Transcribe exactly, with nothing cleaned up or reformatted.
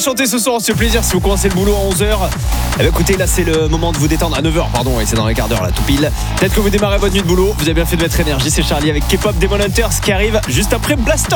chanter ce soir, c'est plaisir. Si vous commencez le boulot à onze heures, eh bien, écoutez, là c'est le moment de vous détendre. À neuf heures, pardon, et c'est dans les quarts d'heure là, tout pile. Peut-être que vous démarrez votre nuit de boulot. Vous avez bien fait de mettre énergie. C'est Charlie avec K-pop Demon Hunters qui arrive juste après Blaster.